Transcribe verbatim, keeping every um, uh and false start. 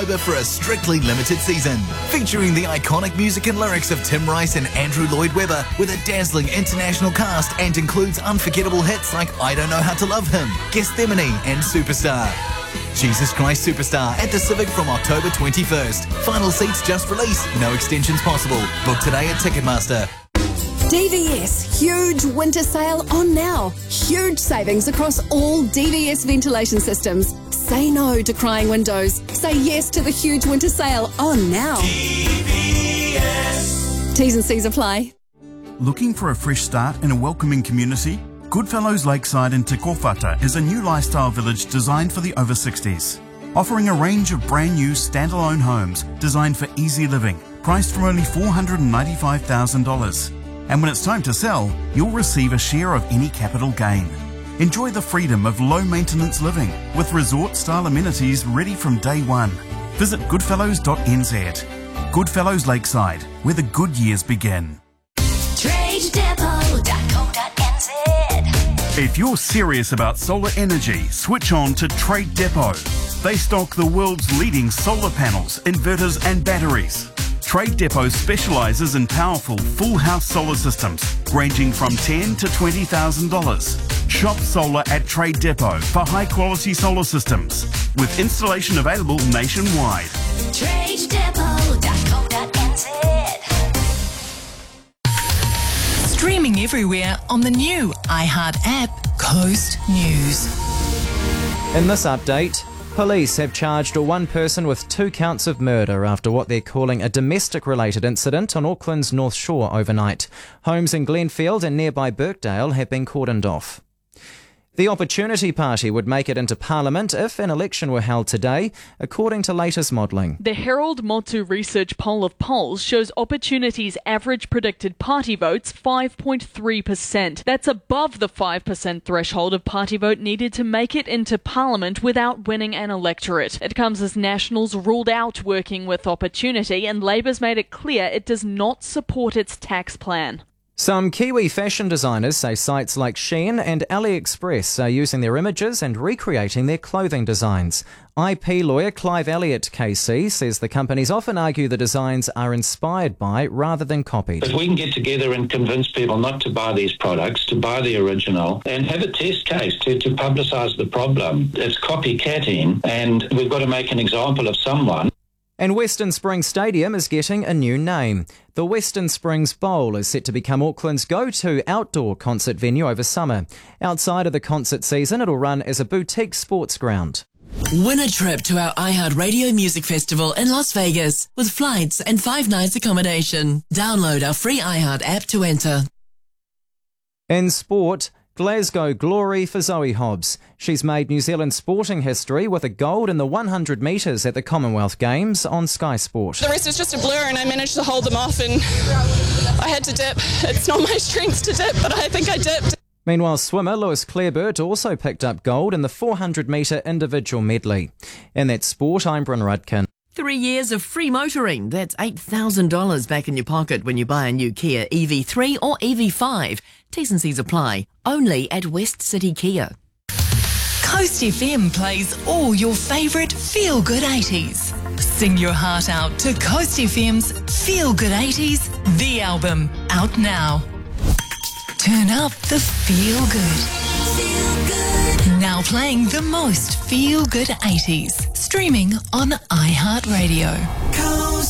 For a strictly limited season, featuring the iconic music and lyrics of Tim Rice and Andrew Lloyd Webber with a dazzling international cast, and includes unforgettable hits like I Don't Know How to Love Him, Gethsemane and Superstar. Jesus Christ Superstar at the Civic from October twenty-first. Final seats just released, no extensions possible. Book today at Ticketmaster. D V S huge winter sale on now. Huge savings across all D V S ventilation systems. Say no to crying windows. Say yes to the huge winter sale on now. D V S. T's and C's apply. Looking for a fresh start in a welcoming community? Goodfellows Lakeside in Te Kōwhata is a new lifestyle village designed for the over sixties. Offering a range of brand new standalone homes designed for easy living, priced from only four hundred ninety-five thousand dollars. And when it's time to sell, you'll receive a share of any capital gain. Enjoy the freedom of low-maintenance living with resort-style amenities ready from day one. Visit goodfellows dot n z. Goodfellows Lakeside, where the good years begin. trade depot dot co dot n z. If you're serious about solar energy, switch on to Trade Depot. They stock the world's leading solar panels, inverters and batteries. Trade Depot specialises in powerful full house solar systems ranging from ten thousand dollars to twenty thousand dollars. Shop solar at Trade Depot for high quality solar systems with installation available nationwide. trade depot dot co dot n z. Streaming everywhere on the new iHeart app, Coast News. In this update, police have charged one person with two counts of murder after what they're calling a domestic-related incident on Auckland's North Shore overnight. Homes in Glenfield and nearby Birkdale have been cordoned off. The Opportunity Party would make it into Parliament if an election were held today, according to latest modelling. The Herald Motu Research poll of polls shows Opportunity's average predicted party votes five point three percent. That's above the five percent threshold of party vote needed to make it into Parliament without winning an electorate. It comes as Nationals ruled out working with Opportunity, and Labour's made it clear it does not support its tax plan. Some Kiwi fashion designers say sites like Shein and AliExpress are using their images and recreating their clothing designs. I P lawyer Clive Elliott K C says the companies often argue the designs are inspired by rather than copied. If we can get together and convince people not to buy these products, to buy the original, and have a test case to, to publicise the problem, it's copycatting, and we've got to make an example of someone. And Western Springs Stadium is getting a new name. The Western Springs Bowl is set to become Auckland's go-to outdoor concert venue over summer. Outside of the concert season, it'll run as a boutique sports ground. Win a trip to our iHeartRadio Music Festival in Las Vegas with flights and five nights accommodation. Download our free iHeart app to enter. In sport, Glasgow glory for Zoe Hobbs. She's made New Zealand sporting history with a gold in the one hundred metres at the Commonwealth Games on Sky Sport. The rest was just a blur and I managed to hold them off, and I had to dip. It's not my strength to dip, but I think I dipped. Meanwhile, swimmer Lewis Clareburt also picked up gold in the four hundred metre individual medley. In that sport, I'm Bryn Rudkin. Three years of free motoring. That's eight thousand dollars back in your pocket when you buy a new Kia E V three or E V five. T's and C's apply. Only at West City Kia. Coast F M plays all your favourite feel-good eighties. Sing your heart out to Coast F M's Feel Good eighties, the album, out now. Turn up the feel good. Feel good. Now playing the most feel good eighties. Streaming on iHeartRadio.